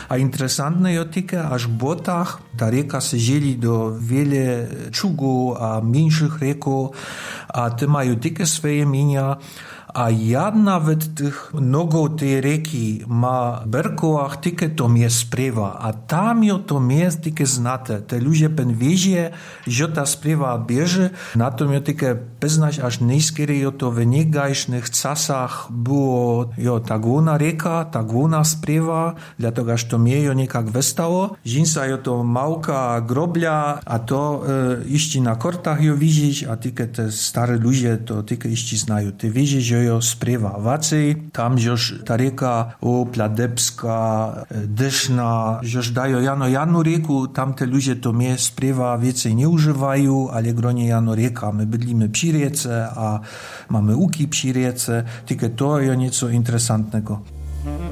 A interesantne je tylko, aż w błotach ta rieka se dzieli do wiele czugów a mniejszych rieków, a te mają tylko swoje imienia. A ja nawet tych nogów tej rieki ma w Berkołach tylko to mnie sprywa, a tam jo to mnie tylko znate. Te ludzie pen wiezie, że ta sprywa bierze, na to mnie tylko poznać, aż najskierej jo to w niegajsznych czasach było jo ta główna rieka, ta główna sprywa, dlatego aż to mnie jo niekak westało. Dżinsa jo to małka groblia, a to iści na kortach jo widzieć, a tylko te stare ludzie to tylko iści znają. Ty widzieć, że jo sprywa wacej, tam już ta rieka Pladebska, Dyszna, już dają Jano rieku, tam te ludzie to mnie sprywa więcej nie używają, ale gronie Jano rieka. My bydlimy przy riece, a mamy łuki przy riece, tylko to jest nieco interesantnego.